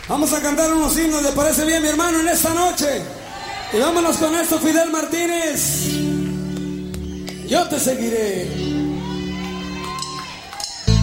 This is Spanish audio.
Vamos a cantar unos himnos, ¿le parece bien, mi hermano, en esta noche? Y vámonos con esto, Fidel Martínez. Yo te seguiré.